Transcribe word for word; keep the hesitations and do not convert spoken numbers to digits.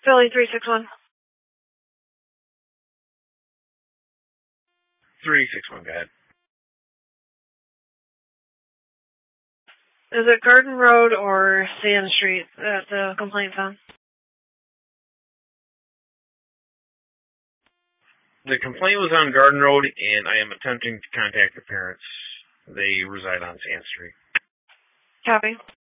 Philly three six one. three six one, go ahead. Is it Garden Road or Sand Street that the complaint's on? The complaint was on Garden Road, and I am attempting to contact the parents. They reside on Sand Street. Copy.